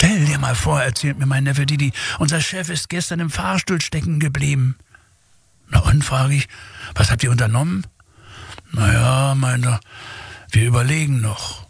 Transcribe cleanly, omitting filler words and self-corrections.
Stell dir mal vor, erzählt mir mein Neffe Didi, unser Chef ist gestern im Fahrstuhl stecken geblieben. Na und, frage ich, was habt ihr unternommen? Naja, meint er, wir überlegen noch.